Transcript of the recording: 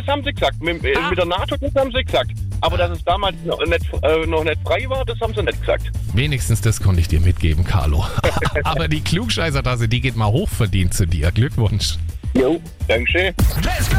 Das haben sie gesagt. Mit der NATO, das haben sie gesagt. Aber dass es damals noch nicht frei war, das haben sie nicht gesagt. Wenigstens das konnte ich dir mitgeben, Carlo. Aber die Klugscheißer-Tasse, die geht mal hochverdient zu dir. Glückwunsch. Jo, danke schön. Let's go!